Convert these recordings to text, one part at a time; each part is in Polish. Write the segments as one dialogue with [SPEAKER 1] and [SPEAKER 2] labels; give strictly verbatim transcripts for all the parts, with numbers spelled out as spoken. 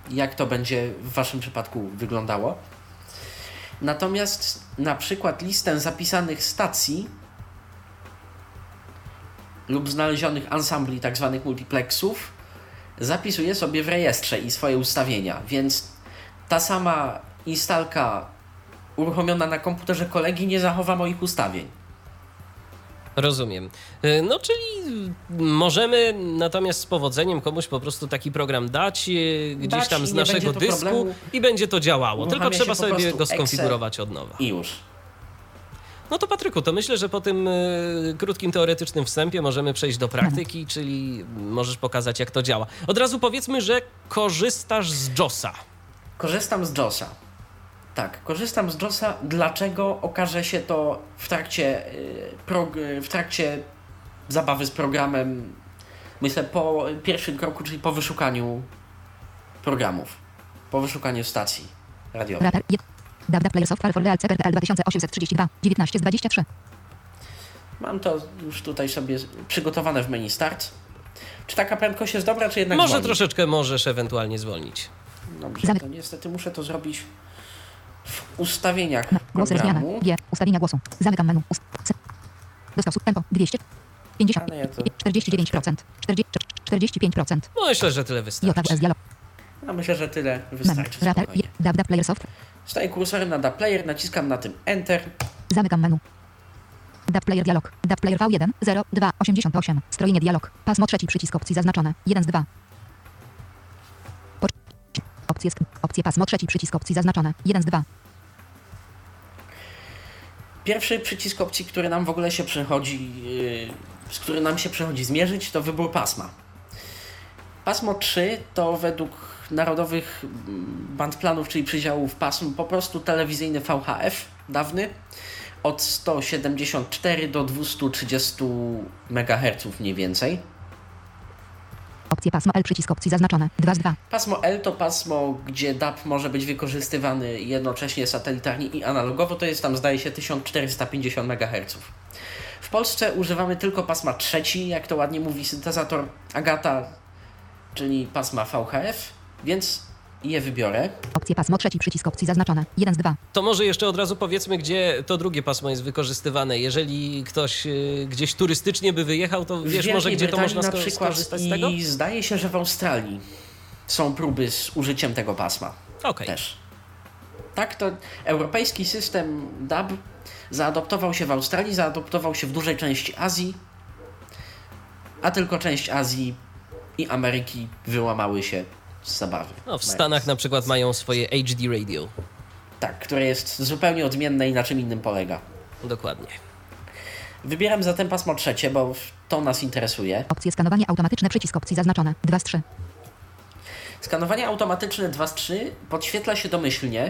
[SPEAKER 1] jak to będzie w waszym przypadku wyglądało. Natomiast na przykład listę zapisanych stacji lub znalezionych ansambli, tak zwanych multiplexów, zapisuję sobie w rejestrze i swoje ustawienia, więc ta sama instalka uruchomiona na komputerze kolegi nie zachowa moich ustawień.
[SPEAKER 2] Rozumiem. No czyli możemy natomiast z powodzeniem komuś po prostu taki program dać gdzieś
[SPEAKER 1] dać
[SPEAKER 2] tam z naszego dysku problemu. I będzie to działało. Uruchamia tylko trzeba sobie go skonfigurować od nowa.
[SPEAKER 1] I już.
[SPEAKER 2] No to Patryku, to myślę, że po tym y, krótkim teoretycznym wstępie możemy przejść do praktyki, hmm. czyli możesz pokazać, jak to działa. Od razu powiedzmy, że korzystasz z JOSa.
[SPEAKER 1] Korzystam z JOSa. Tak, korzystam z JOSa. Dlaczego? Okaże się to w trakcie, y, prog- w trakcie zabawy z programem, myślę, po pierwszym kroku, czyli po wyszukaniu programów, po wyszukaniu stacji radiowych.
[SPEAKER 3] Dawda Player Software for Real C P R dwa tysiące osiemset trzydzieści dwa dziewiętnaście z dwudziestu trzech.
[SPEAKER 1] Mam to już tutaj sobie przygotowane w menu Start. Czy taka prędkość jest dobra, czy jednak
[SPEAKER 2] Może
[SPEAKER 1] zwolni?
[SPEAKER 2] Troszeczkę możesz ewentualnie zwolnić.
[SPEAKER 1] Dobrze, to niestety muszę to zrobić w ustawieniach
[SPEAKER 3] Głos
[SPEAKER 1] programu.
[SPEAKER 3] G, ustawienia głosu. Zamykam menu. Ust- Dostał tempo dwieście pięćdziesiąt,
[SPEAKER 1] Ale ja to
[SPEAKER 3] czterdzieści dziewięć procent, czterdzieści pięć procent.
[SPEAKER 2] No myślę, że tyle wystarczy.
[SPEAKER 1] No myślę, że tyle wystarczy.
[SPEAKER 3] Dawda Player Software.
[SPEAKER 1] Staję kursorem na D A Player, naciskam na tym Enter.
[SPEAKER 3] Zamykam menu. D A Player dialog. D A Player V jeden zero dwa osiemdziesiąt osiem. Strojenie dialog. Pasmo trzeci przycisk opcji zaznaczone. jeden z dwa. Po... Opcje, opcje pasmo trzeci przycisk opcji zaznaczone. jeden z dwa.
[SPEAKER 1] Pierwszy przycisk opcji, który nam w ogóle się przychodzi, yy, z którym nam się przychodzi zmierzyć, to wybór pasma. Pasmo trzy to według narodowych bandplanów, czyli przydziałów pasm, po prostu telewizyjny V H F dawny od sto siedemdziesiąt cztery do dwieście trzydzieści megaherców mniej więcej.
[SPEAKER 3] Opcje pasmo L przycisk opcji zaznaczone. dwa z dwa.
[SPEAKER 1] Pasmo L to pasmo, gdzie D A P może być wykorzystywany jednocześnie satelitarnie i analogowo, to jest tam zdaje się tysiąc czterysta pięćdziesiąt megaherców. W Polsce używamy tylko pasma trzeci, jak to ładnie mówi syntezator Agata, czyli pasma V H F, więc je wybiorę.
[SPEAKER 3] Opcje pasmo trzeci przycisk opcji zaznaczone. jeden z dwa.
[SPEAKER 2] To może jeszcze od razu powiedzmy, gdzie to drugie pasmo jest wykorzystywane. Jeżeli ktoś y, gdzieś turystycznie by wyjechał, to wiesz może, gdzie to można sko- skorzystać z tego?
[SPEAKER 1] I zdaje się, że w Australii są próby z użyciem tego pasma.
[SPEAKER 2] Okay.
[SPEAKER 1] Też. Tak, to europejski system D A B zaadoptował się w Australii, zaadoptował się w dużej części Azji, a tylko część Azji i Ameryki wyłamały się z zabawy.
[SPEAKER 2] No, w Stanach na przykład mają swoje H D radio.
[SPEAKER 1] Tak, które jest zupełnie odmienne i na czym innym polega.
[SPEAKER 2] Dokładnie.
[SPEAKER 1] Wybieram zatem pasmo trzecie, bo to nas interesuje.
[SPEAKER 3] Opcje skanowanie automatyczne przycisk opcji zaznaczone. dwa z trzy.
[SPEAKER 1] Skanowanie automatyczne dwa z trzy podświetla się domyślnie.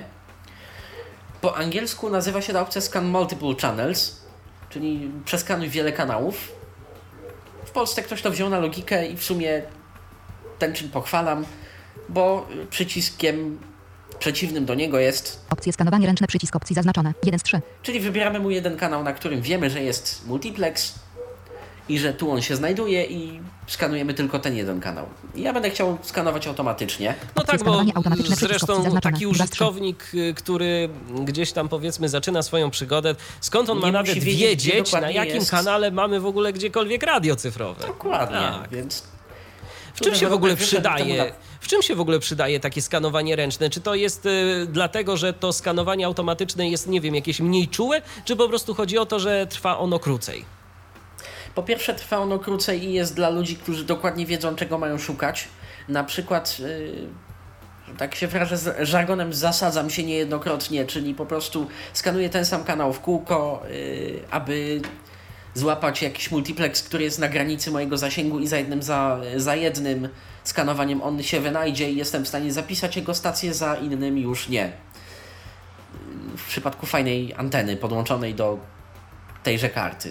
[SPEAKER 1] Po angielsku nazywa się ta opcja Scan Multiple Channels, czyli przeskanuj wiele kanałów. W Polsce ktoś to wziął na logikę i w sumie ten czyn pochwalam, bo przyciskiem przeciwnym do niego jest...
[SPEAKER 3] Opcje skanowanie ręczne przycisk opcji zaznaczone. jeden z trzy.
[SPEAKER 1] Czyli wybieramy mu jeden kanał, na którym wiemy, że jest multiplex i że tu on się znajduje i skanujemy tylko ten jeden kanał. Ja będę chciał skanować automatycznie.
[SPEAKER 2] No tak, bo zresztą taki użytkownik, który gdzieś tam powiedzmy zaczyna swoją przygodę, skąd on
[SPEAKER 1] nie
[SPEAKER 2] ma nawet wiedzieć, wiedzieć na jakim
[SPEAKER 1] jest...
[SPEAKER 2] kanale mamy w ogóle gdziekolwiek radio cyfrowe.
[SPEAKER 1] Dokładnie,
[SPEAKER 2] tak.
[SPEAKER 1] Więc...
[SPEAKER 2] W czym się w ogóle przydaje, w czym się w ogóle przydaje takie skanowanie ręczne? Czy to jest y, dlatego, że to skanowanie automatyczne jest, nie wiem, jakieś mniej czułe, czy po prostu chodzi o to, że trwa ono krócej?
[SPEAKER 1] Po pierwsze trwa ono krócej i jest dla ludzi, którzy dokładnie wiedzą, czego mają szukać. Na przykład, yy, tak się wyrażę z żargonem, zasadzam się niejednokrotnie, czyli po prostu skanuję ten sam kanał w kółko, yy, aby złapać jakiś multiplex, który jest na granicy mojego zasięgu i za jednym, za, za jednym skanowaniem on się wynajdzie i jestem w stanie zapisać jego stację, za innym już nie. W przypadku fajnej anteny podłączonej do tejże karty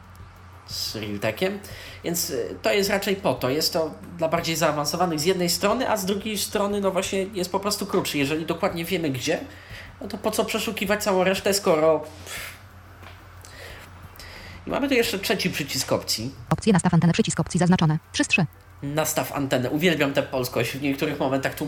[SPEAKER 1] z Realtekiem, więc to jest raczej po to. Jest to dla bardziej zaawansowanych z jednej strony, a z drugiej strony no właśnie jest po prostu krótszy. Jeżeli dokładnie wiemy gdzie, no to po co przeszukiwać całą resztę, skoro... I mamy tu jeszcze trzeci przycisk opcji.
[SPEAKER 3] Opcje nastaw antenę przycisk opcji zaznaczone. trzy z trzy.
[SPEAKER 1] Nastaw antenę. Uwielbiam tę polskość. W niektórych momentach tu